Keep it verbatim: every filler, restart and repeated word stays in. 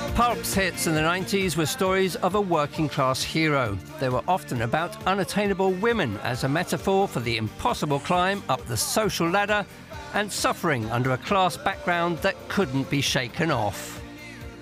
Pulp's hits in the nineties were stories of a working-class hero. They were often about unattainable women as a metaphor for the impossible climb up the social ladder and suffering under a class background that couldn't be shaken off.